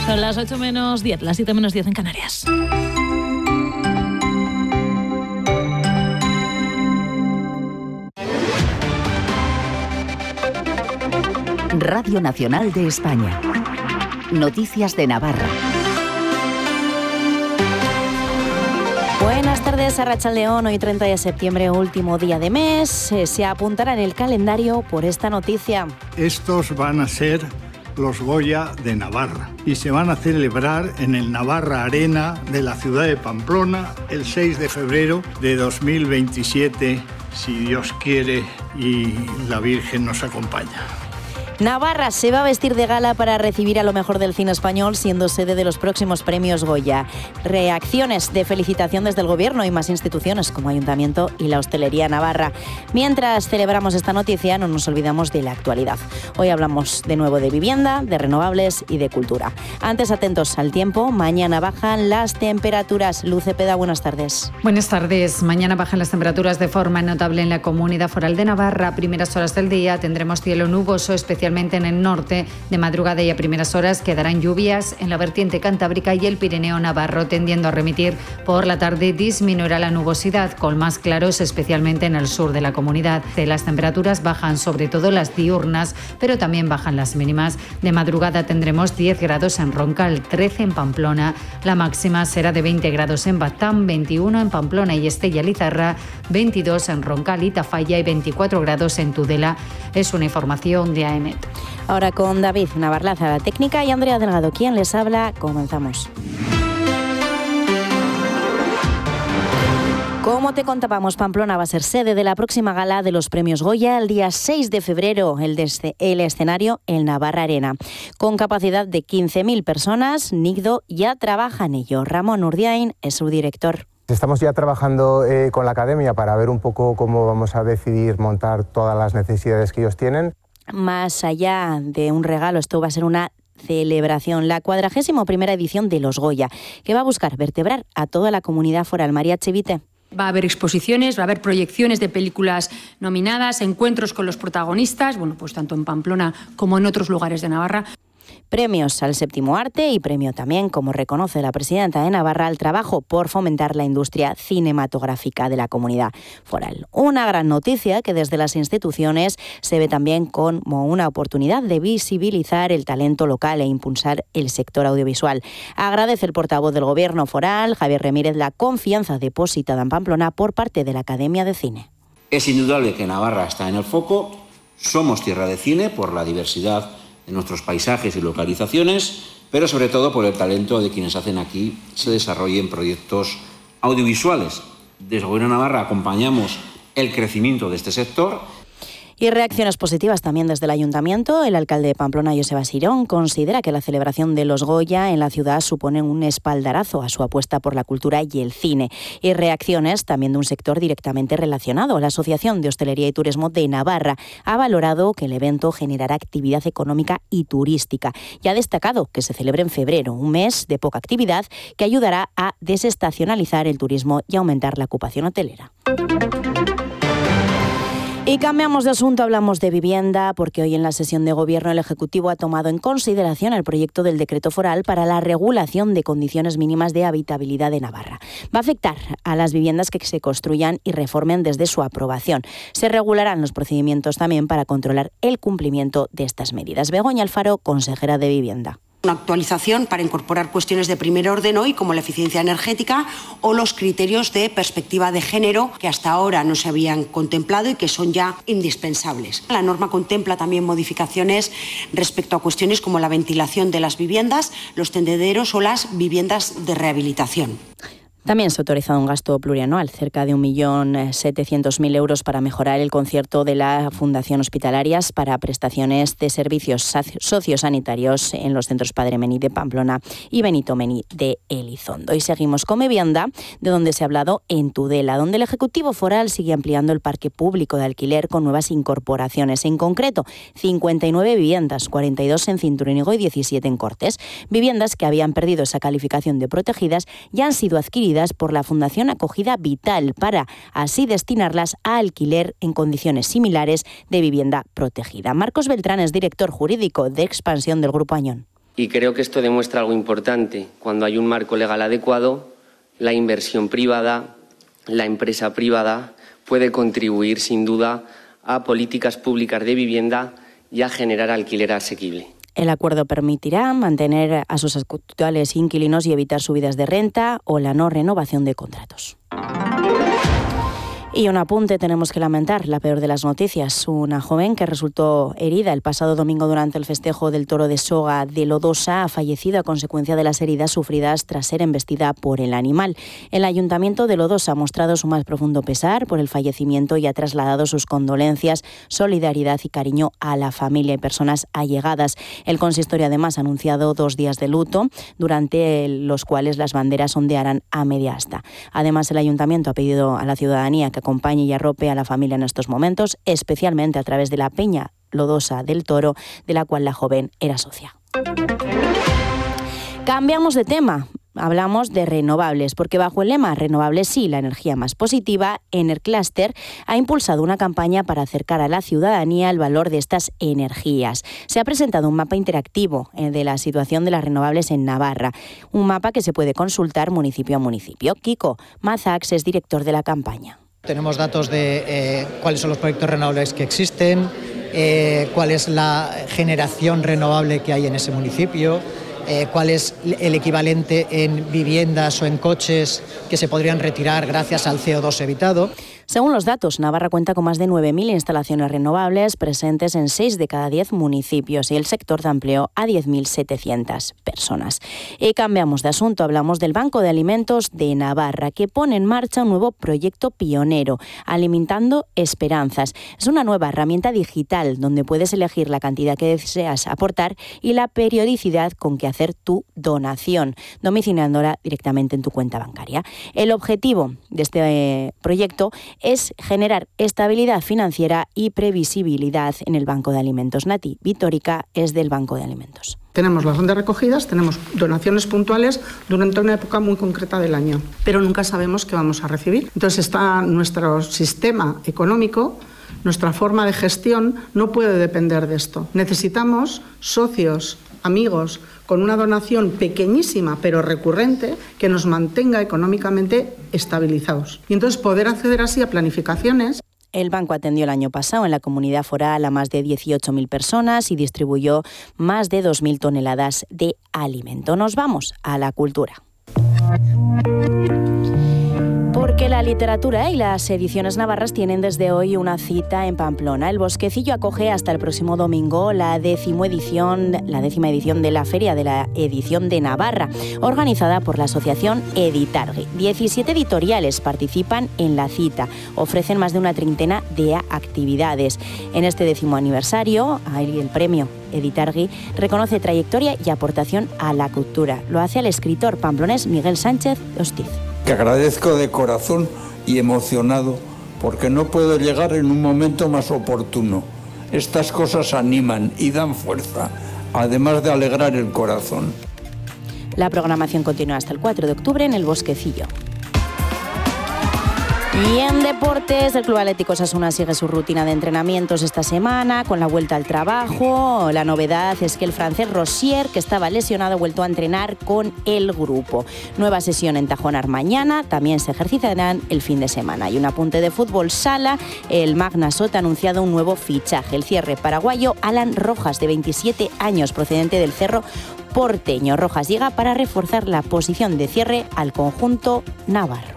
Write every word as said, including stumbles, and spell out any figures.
Son las ocho menos diez, las siete menos diez en Canarias. Radio Nacional de España. Noticias de Navarra. Buenas tardes, Arratsaldeón. Hoy treinta de septiembre, último día de mes. Se apuntará en el calendario por esta noticia. Estos van a ser los Goya de Navarra y se van a celebrar en el Navarra Arena de la ciudad de Pamplona el seis de febrero de dos mil veintisiete, si Dios quiere y la Virgen nos acompaña. Navarra se va a vestir de gala para recibir a lo mejor del cine español, siendo sede de los próximos premios Goya. Reacciones de felicitación desde el Gobierno y más instituciones como Ayuntamiento y la Hostelería Navarra. Mientras celebramos esta noticia, no nos olvidamos de la actualidad. Hoy hablamos de nuevo de vivienda, de renovables y de cultura. Antes, atentos al tiempo. Mañana bajan las temperaturas. Luz Cepeda, buenas tardes. Buenas tardes. Mañana bajan las temperaturas de forma notable en la Comunidad Foral de Navarra. A primeras horas del día tendremos cielo nuboso, especialmente en el norte. De madrugada y a primeras horas quedarán lluvias en la vertiente cantábrica y el Pirineo navarro, tendiendo a remitir. Por la tarde disminuirá la nubosidad, con más claros especialmente en el sur de la comunidad. Las temperaturas bajan, sobre todo las diurnas, pero también bajan las mínimas. De madrugada tendremos diez grados en Roncal, trece en Pamplona. La máxima será de veinte grados en Batán, veintiuno en Pamplona y Estella-Lizarra, veintidós en Roncal y Tafalla y veinticuatro grados en Tudela. Es una información de A E M E T. Ahora con David Navarlaza, la técnica, y Andrea Delgado, quien les habla. Comenzamos. Como te contábamos, Pamplona va a ser sede de la próxima gala de los premios Goya el día seis de febrero, el, de el escenario el Navarra Arena. Con capacidad de quince mil personas, Nicdo ya trabaja en ello. Ramón Urdiain es su director. Estamos ya trabajando eh, con la academia para ver un poco cómo vamos a decidir montar todas las necesidades que ellos tienen. Más allá de un regalo, esto va a ser una celebración, la cuadragésima primera edición de los Goya, que va a buscar vertebrar a toda la comunidad foral. María Chevite. Va a haber exposiciones, va a haber proyecciones de películas nominadas, encuentros con los protagonistas, bueno, pues tanto en Pamplona como en otros lugares de Navarra. Premios al séptimo arte y premio también, como reconoce la presidenta de Navarra, al trabajo por fomentar la industria cinematográfica de la comunidad foral. Una gran noticia que desde las instituciones se ve también como una oportunidad de visibilizar el talento local e impulsar el sector audiovisual. Agradece el portavoz del Gobierno foral, Javier Remírez, la confianza depositada en Pamplona por parte de la Academia de Cine. Es indudable que Navarra está en el foco. Somos tierra de cine por la diversidad de nuestros paisajes y localizaciones, pero sobre todo por el talento de quienes hacen aquí se desarrollen proyectos audiovisuales. Desde el Gobierno de Navarra acompañamos el crecimiento de este sector. Y reacciones positivas también desde el Ayuntamiento. El alcalde de Pamplona, Joseba Sirón, considera que la celebración de los Goya en la ciudad supone un espaldarazo a su apuesta por la cultura y el cine. Y reacciones también de un sector directamente relacionado. La Asociación de Hostelería y Turismo de Navarra ha valorado que el evento generará actividad económica y turística y ha destacado que se celebre en febrero, un mes de poca actividad que ayudará a desestacionalizar el turismo y aumentar la ocupación hotelera. Y cambiamos de asunto, hablamos de vivienda, porque hoy en la sesión de Gobierno el Ejecutivo ha tomado en consideración el proyecto del decreto foral para la regulación de condiciones mínimas de habitabilidad de Navarra. Va a afectar a las viviendas que se construyan y reformen desde su aprobación. Se regularán los procedimientos también para controlar el cumplimiento de estas medidas. Begoña Alfaro, consejera de Vivienda. Una actualización para incorporar cuestiones de primer orden hoy, como la eficiencia energética o los criterios de perspectiva de género que hasta ahora no se habían contemplado y que son ya indispensables. La norma contempla también modificaciones respecto a cuestiones como la ventilación de las viviendas, los tendederos o las viviendas de rehabilitación. También se ha autorizado un gasto plurianual, cerca de un millón setecientos mil euros para mejorar el concierto de la Fundación Hospitalarias para prestaciones de servicios sociosanitarios en los centros Padre Mení de Pamplona y Benito Mení de Elizondo. Y seguimos con vivienda, de donde se ha hablado en Tudela, donde el Ejecutivo Foral sigue ampliando el parque público de alquiler con nuevas incorporaciones. En concreto, cincuenta y nueve viviendas, cuarenta y dos en Cinturonigo y diecisiete en Cortes. Viviendas que habían perdido esa calificación de protegidas ya han sido adquiridas por la Fundación Acogida Vital para así destinarlas a alquiler en condiciones similares de vivienda protegida. Marcos Beltrán es director jurídico de expansión del Grupo Añón. Y creo que esto demuestra algo importante. Cuando hay un marco legal adecuado, la inversión privada, la empresa privada puede contribuir sin duda a políticas públicas de vivienda y a generar alquiler asequible. El acuerdo permitirá mantener a sus actuales inquilinos y evitar subidas de renta o la no renovación de contratos. Y un apunte, tenemos que lamentar la peor de las noticias. Una joven que resultó herida el pasado domingo durante el festejo del toro de soga de Lodosa ha fallecido a consecuencia de las heridas sufridas tras ser embestida por el animal. El Ayuntamiento de Lodosa ha mostrado su más profundo pesar por el fallecimiento y ha trasladado sus condolencias, solidaridad y cariño a la familia y personas allegadas. El consistorio además ha anunciado dos días de luto, durante los cuales las banderas ondearán a media asta. Además, el Ayuntamiento ha pedido a la ciudadanía que acompañe y arrope a la familia en estos momentos, especialmente a través de la Peña Lodosa del Toro, de la cual la joven era socia. Cambiamos de tema. Hablamos de renovables, porque bajo el lema Renovables sí, la energía más positiva, Enercluster ha impulsado una campaña para acercar a la ciudadanía el valor de estas energías. Se ha presentado un mapa interactivo de la situación de las renovables en Navarra, un mapa que se puede consultar municipio a municipio. Kiko Mazax es director de la campaña. Tenemos datos de eh, cuáles son los proyectos renovables que existen, eh, cuál es la generación renovable que hay en ese municipio, eh, cuál es el equivalente en viviendas o en coches que se podrían retirar gracias al C O dos evitado. Según los datos, Navarra cuenta con más de nueve mil instalaciones renovables presentes en seis de cada diez municipios y el sector de empleo a diez mil setecientas personas. Y cambiamos de asunto, hablamos del Banco de Alimentos de Navarra, que pone en marcha un nuevo proyecto pionero, Alimentando Esperanzas. Es una nueva herramienta digital donde puedes elegir la cantidad que deseas aportar y la periodicidad con que hacer tu donación, domiciliándola directamente en tu cuenta bancaria. El objetivo de este eh, proyecto es generar estabilidad financiera y previsibilidad en el Banco de Alimentos. Nati Vitórica es del Banco de Alimentos. Tenemos las rondas recogidas, tenemos donaciones puntuales durante una época muy concreta del año, pero nunca sabemos qué vamos a recibir. Entonces está nuestro sistema económico, nuestra forma de gestión no puede depender de esto. Necesitamos socios, amigos, con una donación pequeñísima pero recurrente que nos mantenga económicamente estabilizados. Y entonces poder acceder así a planificaciones. El banco atendió el año pasado en la comunidad foral a más de dieciocho mil personas y distribuyó más de dos mil toneladas de alimento. Nos vamos a la cultura. Porque la literatura y las ediciones navarras tienen desde hoy una cita en Pamplona. El Bosquecillo acoge hasta el próximo domingo la décimo edición, la décima edición de la Feria de la Edición de Navarra, organizada por la asociación Editargi. diecisiete editoriales participan en la cita, ofrecen más de una treintena de actividades. En este décimo aniversario, el premio Editargi reconoce trayectoria y aportación a la cultura. Lo hace al escritor pamplonés Miguel Sánchez Hostiz. Que agradezco de corazón y emocionado porque no puedo llegar en un momento más oportuno. Estas cosas animan y dan fuerza, además de alegrar el corazón. La programación continúa hasta el cuatro de octubre en el Bosquecillo. Y en deportes, el Club Atlético Osasuna sigue su rutina de entrenamientos esta semana con la vuelta al trabajo. La novedad es que el francés Rosier, que estaba lesionado, ha vuelto a entrenar con el grupo. Nueva sesión en Tajonar mañana, también se ejercitarán el fin de semana. Y un apunte de fútbol sala, el Magnasot ha anunciado un nuevo fichaje. El cierre paraguayo Alan Rojas, de veintisiete años, procedente del Cerro Porteño. Rojas llega para reforzar la posición de cierre al conjunto navarro.